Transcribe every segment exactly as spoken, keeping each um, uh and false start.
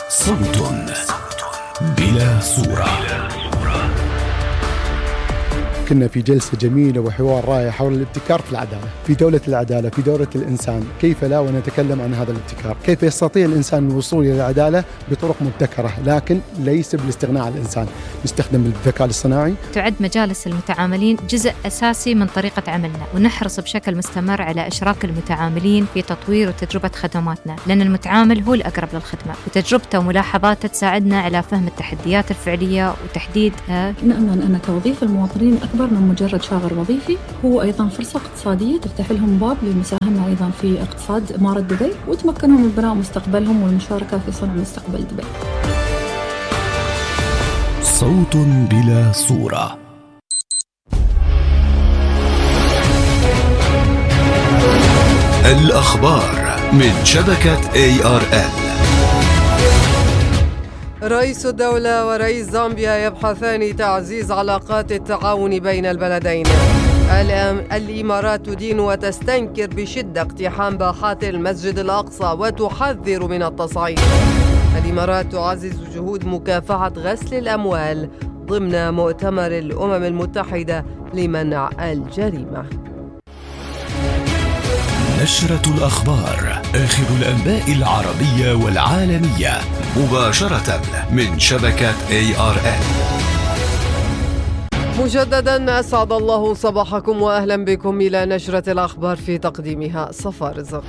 صوت بلا صورة. كنا في جلسة جميلة وحوار رائع حول الابتكار في العدالة، في دولة العدالة، في دولة الإنسان، كيف لا ونتكلم عن هذا الابتكار، كيف يستطيع الإنسان الوصول إلى العدالة بطرق مبتكرة، لكن ليس بالاستغناء عن الإنسان، نستخدم الذكاء الاصطناعي. تعد مجالس المتعاملين جزء أساسي من طريقة عملنا، ونحرص بشكل مستمر على إشراك المتعاملين في تطوير وتجربة خدماتنا، لأن المتعامل هو الأقرب للخدمة، وتجربته وملاحظاته تساعدنا على فهم التحديات الفعلية وتحديدها. نأمن أن توظيف المواطنين أكبر من مجرد شاغر وظيفي، هو أيضا فرصة اقتصادية تفتح لهم باب للمساهمة أيضا في اقتصاد إمارة دبي، وتمكنهم من بناء مستقبلهم والمشاركة في صنع مستقبل دبي. صوت بلا صورة. الأخبار من شبكة إيه آر إل. رئيس الدولة ورئيس زامبيا يبحثان تعزيز علاقات التعاون بين البلدين. الإمارات تدين وتستنكر بشدة اقتحام باحات المسجد الأقصى وتحذر من التصعيد. الإمارات تعزز جهود مكافحة غسل الأموال ضمن مؤتمر الأمم المتحدة لمنع الجريمة. نشرة الأخبار، آخر الأنباء العربية والعالمية مباشرة من شبكة إيه آر إل. مجددا أسعد الله صباحكم وأهلا بكم إلى نشرة الأخبار في تقديمها صفاء رزق.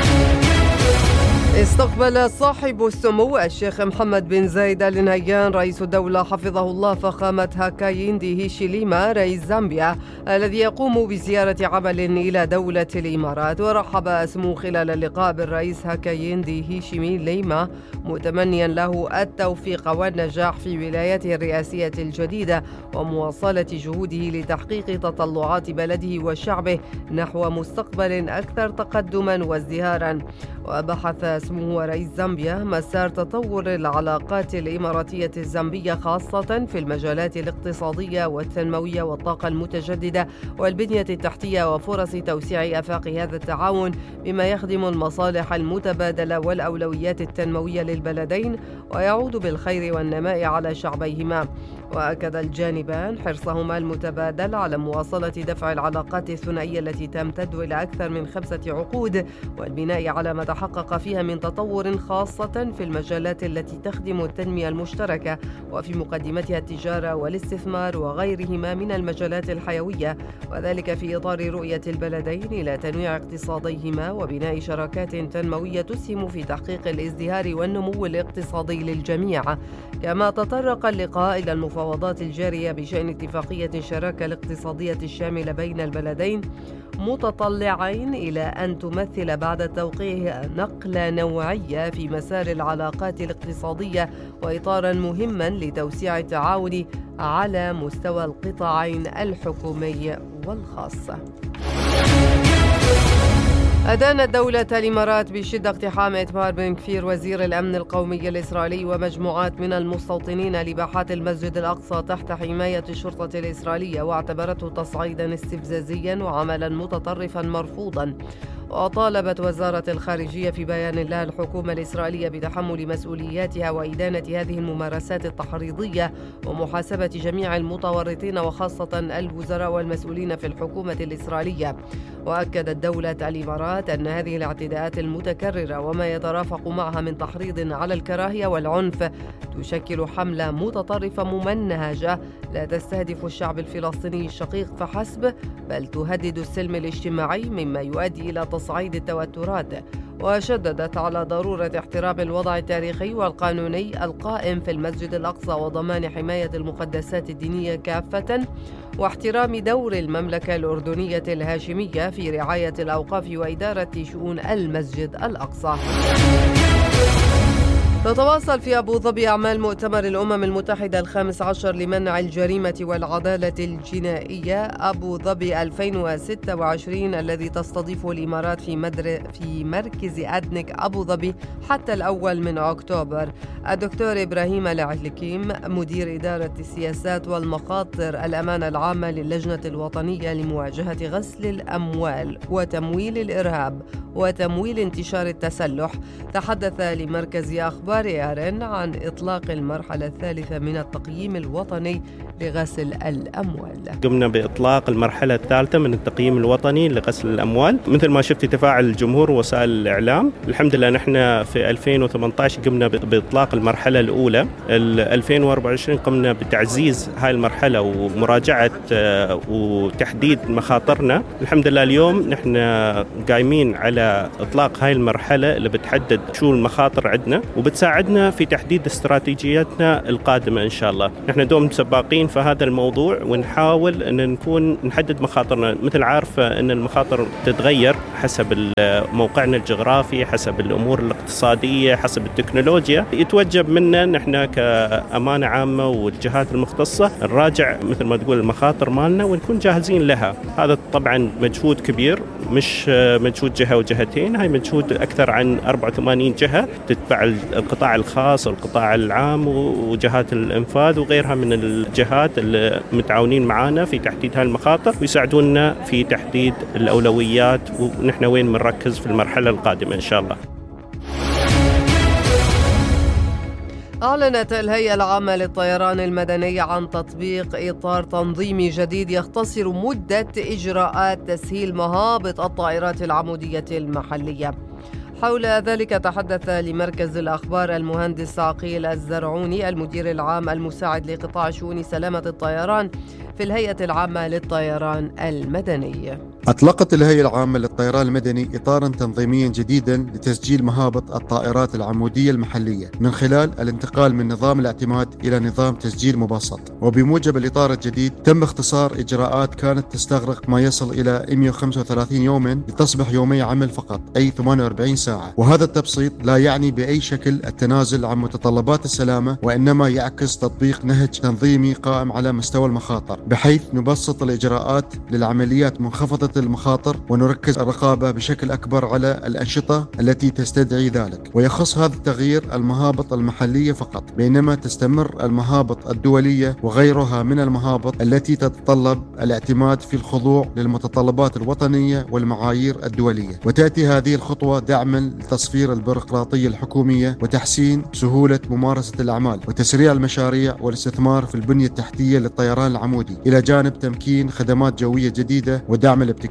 استقبل صاحب السمو الشيخ محمد بن زايد آل نهيان رئيس الدولة حفظه الله فخامة هاكايندي هيشيليما رئيس زامبيا الذي يقوم بزيارة عمل إلى دولة الإمارات. ورحب سمو خلال اللقاء بالرئيس هاكايندي هيشيليما متمنيا له التوفيق والنجاح في ولايته الرئاسية الجديدة ومواصلة جهوده لتحقيق تطلعات بلده وشعبه نحو مستقبل أكثر تقدما وازدهارا. وبحث سمو رئيس زامبيا مسار تطور العلاقات الإماراتية الزامبية خاصة في المجالات الاقتصادية والتنموية والطاقة المتجددة والبنية التحتية وفرص توسيع آفاق هذا التعاون بما يخدم المصالح المتبادلة والأولويات التنموية للبلدين ويعود بالخير والنماء على شعبيهما. وأكد الجانبان حرصهما المتبادل على مواصلة دفع العلاقات الثنائية التي تمتد إلى أكثر من خمسة عقود والبناء على ما تحقق فيها من تطور خاصة في المجالات التي تخدم التنمية المشتركة وفي مقدمتها التجارة والاستثمار وغيرهما من المجالات الحيوية، وذلك في إطار رؤية البلدين إلى تنويع اقتصاديهما وبناء شراكات تنموية تسهم في تحقيق الازدهار والنمو الاقتصادي للجميع. كما تطرق اللقاء إلى المفاوضات الجارية بشأن اتفاقية الشراكة الاقتصادية الشاملة بين البلدين متطلعين إلى أن تمثل بعد توقيعها نقلة نوعية في مسار العلاقات الاقتصادية وإطارا مهما لتوسيع التعاون على مستوى القطاعين الحكومي والخاص. أدانت دولة الإمارات بشدة اقتحام إتمار بن كفير وزير الأمن القومي الإسرائيلي ومجموعات من المستوطنين لباحات المسجد الأقصى تحت حماية الشرطة الإسرائيلية، واعتبرته تصعيدا استفزازيا وعملا متطرفا مرفوضا. وطالبت وزارة الخارجية في بيان لها الحكومة الإسرائيلية بتحمل مسؤولياتها وإدانة هذه الممارسات التحريضية ومحاسبة جميع المتورطين وخاصة الوزراء والمسؤولين في الحكومة الإسرائيلية. وأكدت دولة الإمارات أن هذه الاعتداءات المتكررة وما يترافق معها من تحريض على الكراهية والعنف تشكل حملة متطرفة ممنهجة لا تستهدف الشعب الفلسطيني الشقيق فحسب، بل تهدد السلم الاجتماعي مما يؤدي إلى تصعيد التوترات. وشددت على ضرورة احترام الوضع التاريخي والقانوني القائم في المسجد الأقصى وضمان حماية المقدسات الدينية كافة واحترام دور المملكة الأردنية الهاشمية في رعاية الأوقاف وإدارة شؤون المسجد الأقصى. تتواصل في أبو ظبي أعمال مؤتمر الأمم المتحدة الخامس عشر لمنع الجريمة والعدالة الجنائية أبو ظبي ألفين وستة وعشرين الذي تستضيفه الإمارات في مدر في مركز أدنك أبو ظبي حتى الأول من أكتوبر. الدكتور إبراهيم العلكيم مدير إدارة السياسات والمخاطر الأمانة العامة للجنة الوطنية لمواجهة غسل الأموال وتمويل الإرهاب وتمويل انتشار التسلح تحدث لمركز أخبار أخبار إيه آر إن عن إطلاق المرحلة الثالثة من التقييم الوطني لغسل الأموال. قمنا بإطلاق المرحلة الثالثة من التقييم الوطني لغسل الأموال. مثل ما شفتي تفاعل الجمهور ووسائل الإعلام، الحمد لله نحن في ألفين وثمانية عشر قمنا بإطلاق المرحلة الأولى. ألفين وأربعة وعشرين قمنا بتعزيز هاي المرحلة ومراجعة وتحديد مخاطرنا. الحمد لله اليوم نحن قايمين على إطلاق هاي المرحلة اللي بتحدد شو المخاطر عندنا وبتساعدنا في تحديد استراتيجياتنا القادمة إن شاء الله. نحن دوم سباقين في هذا الموضوع ونحاول أن نكون نحدد مخاطرنا. مثل عارفة أن المخاطر تتغير حسب موقعنا الجغرافي، حسب الأمور الاقتصادية، حسب التكنولوجيا. يتوجب منا نحن كأمانة عامة والجهات المختصة نراجع مثل ما تقول المخاطر مالنا ونكون جاهزين لها. هذا طبعا مجهود كبير، مش مجهود جهة وجهتين، هاي مجهود أكثر عن أربعة وثمانين جهة تتبع القطاع الخاص والقطاع العام وجهات الإنفاذ وغيرها من الجهات اللي متعاونين معنا في تحديد هاي المخاطر ويساعدونا في تحديد الأولويات ونحن وين بنركز في المرحلة القادمة إن شاء الله. أعلنت الهيئة العامة للطيران المدني عن تطبيق إطار تنظيمي جديد يختصر مدة إجراءات تسهيل مهابط الطائرات العمودية المحلية. حول ذلك تحدث لمركز الأخبار المهندس عقيل الزرعوني المدير العام المساعد لقطاع شؤون سلامة الطيران في الهيئة العامة للطيران المدني. أطلقت الهيئة العامة للطيران المدني إطاراً تنظيمياً جديداً لتسجيل مهابط الطائرات العمودية المحلية من خلال الانتقال من نظام الاعتماد إلى نظام تسجيل مبسط. وبموجب الإطار الجديد تم اختصار إجراءات كانت تستغرق ما يصل إلى مئة وخمسة وثلاثين يوماً لتصبح يومي عمل فقط، أي ثمانية وأربعين ساعة. وهذا التبسيط لا يعني بأي شكل التنازل عن متطلبات السلامة، وإنما يعكس تطبيق نهج تنظيمي قائم على مستوى المخاطر، بحيث نبسط الإجراءات للعمليات منخفضة المخاطر ونركز الرقابة بشكل أكبر على الأنشطة التي تستدعي ذلك. ويخص هذا التغيير المهابط المحلية فقط، بينما تستمر المهابط الدولية وغيرها من المهابط التي تتطلب الاعتماد في الخضوع للمتطلبات الوطنية والمعايير الدولية. وتأتي هذه الخطوة دعما لتصفير البيروقراطية الحكومية وتحسين سهولة ممارسة الأعمال وتسريع المشاريع والاستثمار في البنية التحتية للطيران العمودي، إلى جانب تمكين خدمات جوية جديدة ودعم الابتكار.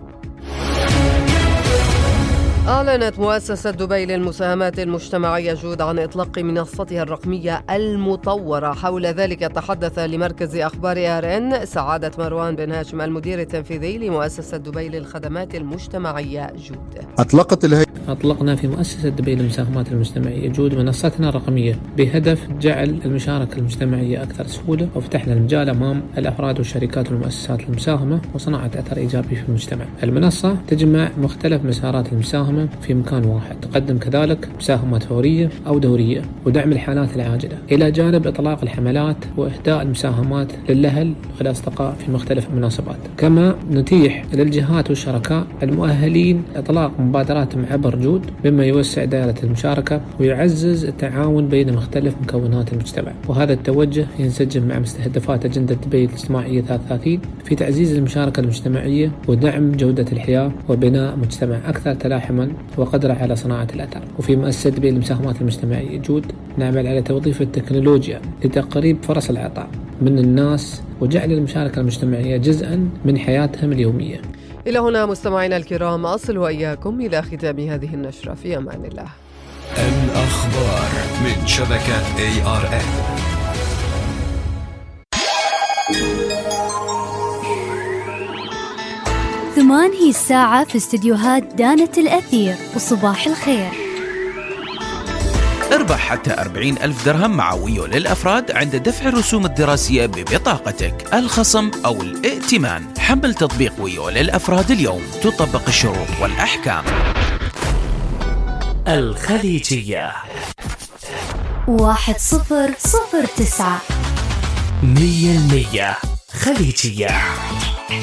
أعلنت مؤسسة دبي للمساهمات المجتمعية جود عن إطلاق منصتها الرقمية المطورة. حول ذلك تحدث لمركز أخبار إيه آر إن سعادة مروان بن هاشم المدير التنفيذي لمؤسسة دبي للخدمات المجتمعية جود. أطلقت الهيئة أطلقنا في مؤسسة دبي للمساهمات المجتمعية جود منصتنا الرقمية بهدف جعل المشاركة المجتمعية أكثر سهولة، وفتحنا المجال أمام الأفراد والشركات والمؤسسات المساهمة وصناعة أثر إيجابي في المجتمع. المنصة تجمع مختلف مسارات المساهمة في مكان واحد، تقدم كذلك مساهمات فورية أو دورية ودعم الحالات العاجلة، إلى جانب إطلاق الحملات وإهداء المساهمات للأهل والأصدقاء في مختلف المناسبات. كما نتيح للجهات والشركاء المؤهلين إطلاق مبادرات عبر جود، مما يوسع دائرة المشاركة ويعزز التعاون بين مختلف مكونات المجتمع. وهذا التوجه ينسجم مع مستهدفات أجندة دبي الاجتماعية ثلاثة وثلاثين في تعزيز المشاركة المجتمعية ودعم جودة الحياة وبناء مجتمع أكثر تلاحما وقدرة على صناعة الأثر. وفي مؤسسة دبي للمساهمات المجتمعية جود نعمل على توظيف التكنولوجيا لتقريب فرص العطاء من الناس وجعل المشاركة المجتمعية جزءا من حياتهم اليومية. إلى هنا مستمعينا الكرام أصل وإياكم إلى ختام هذه النشرة، في أمان الله. الأخبار من شبكة إيه آر إن. ثمان هي الساعة في استديوهات دانة الأثير، وصباح الخير. اربح حتى أربعين ألف درهم مع ويو للأفراد عند دفع الرسوم الدراسية ببطاقتك، الخصم أو الائتمان. حمل تطبيق ويو للأفراد اليوم، تطبق الشروط والأحكام. الخليجية واحد صفر صفر تسعة مية المية خليجية.